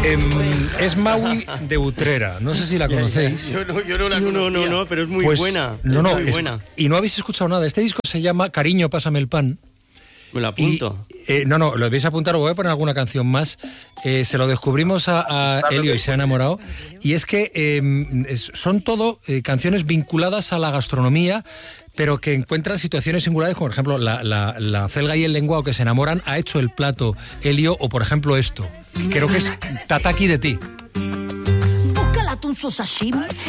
Es Maui de Utrera, no sé si la conocéis. Yo no la conocía. No, pero es muy buena. Muy buena. Y no habéis escuchado nada. Este disco se llama Cariño, pásame el pan. Me lo apunto. Lo vais a apuntar, voy a poner alguna canción más. Se lo descubrimos a Elio y se ha enamorado. Y es que son todo canciones vinculadas a la gastronomía, pero que encuentran situaciones singulares, como por ejemplo la celga y el lenguao que se enamoran, ha hecho el plato Elio, o por ejemplo esto, creo que es Tataki de ti. Busca el atún su sashimi